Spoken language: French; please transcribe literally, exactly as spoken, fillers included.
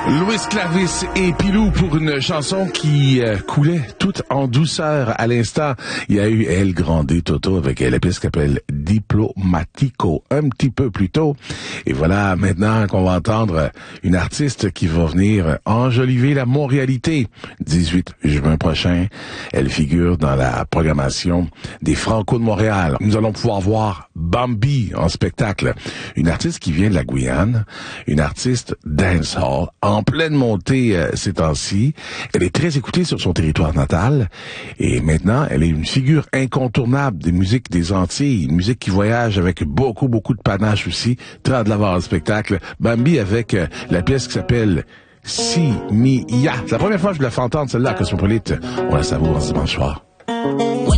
Louis Clarvis et Pilou pour une chanson qui euh, coulait toute en douceur à l'instant. Il y a eu El Grande Toto avec la pièce qui s'appelle Diplomatico un petit peu plus tôt. Et voilà maintenant qu'on va entendre une artiste qui va venir enjoliver la Montréalité. dix-huit juin prochain, elle figure dans la programmation des Franco de Montréal. Nous allons pouvoir voir Bambi en spectacle. Une artiste qui vient de la Guyane, une artiste dancehall en pleine montée euh, ces temps-ci. Elle est très écoutée sur son territoire natal et maintenant, elle est une figure incontournable des musiques des Antilles, une musique qui voyage avec beaucoup, beaucoup de panache aussi. Très hâte de la voir en spectacle. Bambi avec euh, la pièce qui s'appelle Si Mi Ya. C'est la première fois que je la fais entendre, celle-là, à Cosmopolite. On la savoure ce dimanche soir.